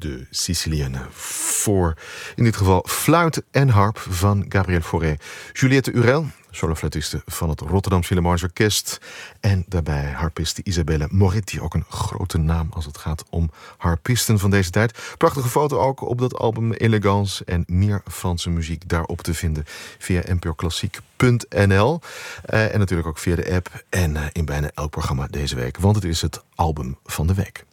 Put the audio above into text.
de Sicilienne. Voor in dit geval fluit en harp van Gabriel Fauré. Juliette Urel, solofluitiste van het Rotterdam Philharmonisch Orkest. En daarbij harpiste Isabelle Moretti, ook een grote naam als het gaat om harpisten van deze tijd. Prachtige foto ook op dat album Elegance en meer Franse muziek daarop te vinden via npoklassiek.nl. En natuurlijk ook via de app en in bijna elk programma deze week, want het is het album van de week.